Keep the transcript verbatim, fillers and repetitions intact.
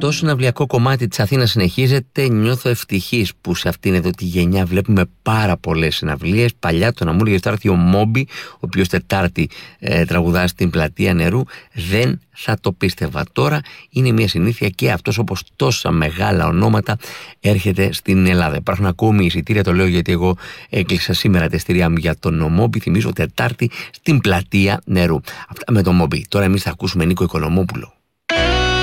Το συναυλιακό κομμάτι της Αθήνας συνεχίζεται. Νιώθω ευτυχής που σε αυτήν εδώ τη γενιά βλέπουμε πάρα πολλές συναυλίες. Παλιά το να μου έλεγε τώρα έρθει ο Μόμπι, ο οποίος Τετάρτη ε, τραγουδά στην Πλατεία Νερού, δεν θα το πίστευα. Τώρα είναι μια συνήθεια και αυτός, όπως τόσα μεγάλα ονόματα, έρχεται στην Ελλάδα. Υπάρχουν ακόμη εισιτήρια, το λέω γιατί εγώ έκλεισα σήμερα τα εισιτήριά μου για τον Μόμπι. Θυμίζω Τετάρτη στην Πλατεία Νερού. Αυτά με τον Μόμπι. Τώρα εμείς θα ακούσουμε Νίκο Οικονομόπουλο.